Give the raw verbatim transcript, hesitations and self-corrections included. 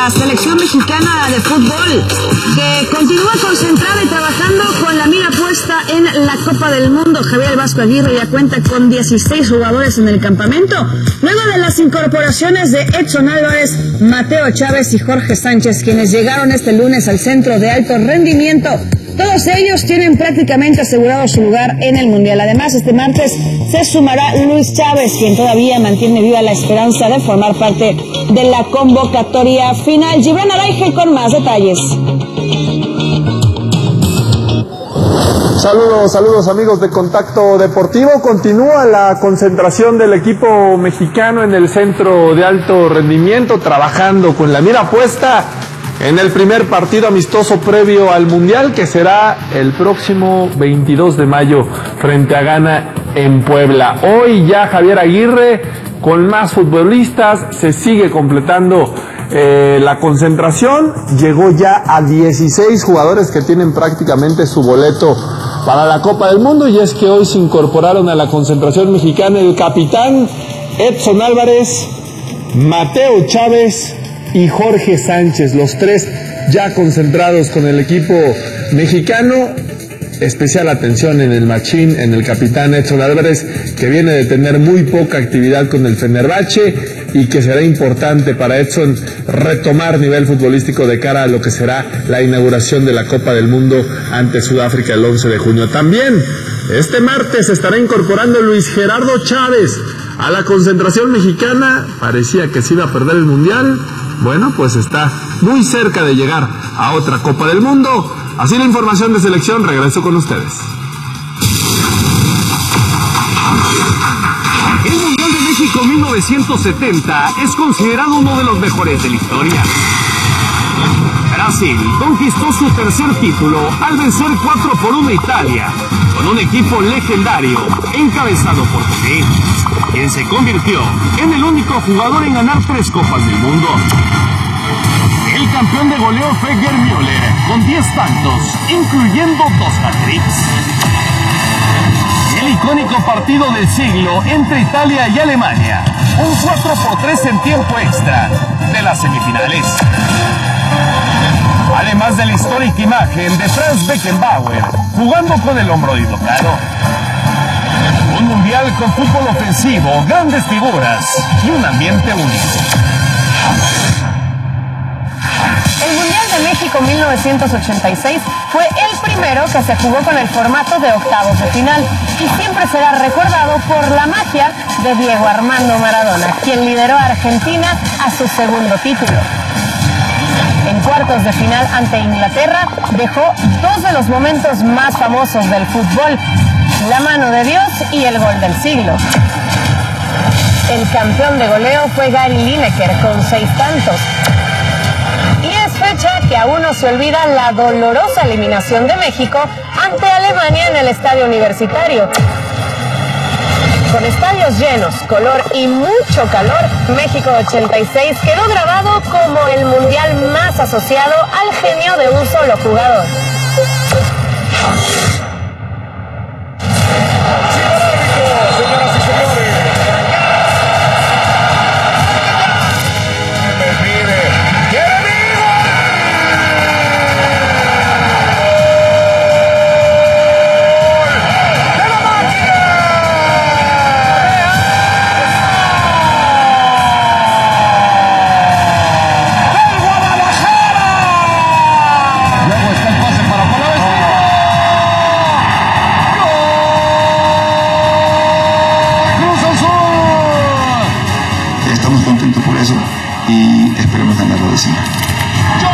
La selección mexicana de fútbol, que continúa concentrada y trabajando con la mira puesta en la Copa del Mundo. Javier Vasco Aguirre ya cuenta con dieciséis jugadores en el campamento, luego de las incorporaciones de Edson Álvarez, Mateo Chávez y Jorge Sánchez, quienes llegaron este lunes al centro de alto rendimiento. Todos ellos tienen prácticamente asegurado su lugar en el Mundial. Además, este martes se sumará Luis Chávez, quien todavía mantiene viva la esperanza de formar parte de la convocatoria final. Gibran Araige con más detalles. Saludos, saludos amigos de Contacto Deportivo. Continúa la concentración del equipo mexicano en el centro de alto rendimiento, trabajando con la mira puesta en el primer partido amistoso previo al Mundial, que será el próximo veintidós de mayo frente a Ghana en Puebla. Hoy ya Javier Aguirre con más futbolistas, se sigue completando eh, la concentración, llegó ya a dieciséis jugadores que tienen prácticamente su boleto para la Copa del Mundo, y es que hoy se incorporaron a la concentración mexicana el capitán Edson Álvarez, Mateo Chávez y Jorge Sánchez, los tres ya concentrados con el equipo mexicano. Especial atención en el machín, en el capitán Edson Álvarez, que viene de tener muy poca actividad con el Fenerbahce y que será importante para Edson retomar nivel futbolístico de cara a lo que será la inauguración de la Copa del Mundo ante Sudáfrica el once de junio. También este martes se estará incorporando Luis Gerardo Chávez a la concentración mexicana. Parecía que se iba a perder el Mundial. Bueno, pues está muy cerca de llegar a otra Copa del Mundo. Así la información de selección, regreso con ustedes. El Mundial de México mil novecientos setenta es considerado uno de los mejores de la historia. Brasil conquistó su tercer título al vencer cuatro por uno a Italia, con un equipo legendario encabezado por Pelé, quien se convirtió en el único jugador en ganar tres Copas del Mundo. El campeón de goleo fue Gerd Müller, con diez tantos, incluyendo dos hat-tricks. El icónico partido del siglo entre Italia y Alemania, un cuatro por tres en tiempo extra de las semifinales. Además de la histórica imagen de Franz Beckenbauer jugando con el hombro dislocado. Un mundial con fútbol ofensivo, grandes figuras y un ambiente único. El Mundial de México mil novecientos ochenta y seis fue el primero que se jugó con el formato de octavos de final y siempre será recordado por la magia de Diego Armando Maradona, quien lideró a Argentina a su segundo título. En cuartos de final ante Inglaterra dejó dos de los momentos más famosos del fútbol, la mano de Dios y el gol del siglo. El campeón de goleo fue Gary Lineker con seis tantos. Y es fecha que aún no se olvida la dolorosa eliminación de México ante Alemania en el Estadio Universitario. Con estadios llenos, color y mucho calor, México ochenta y seis quedó grabado como el mundial más asociado al genio de un solo jugador. Estamos contentos por eso y esperemos ganarlo de cima.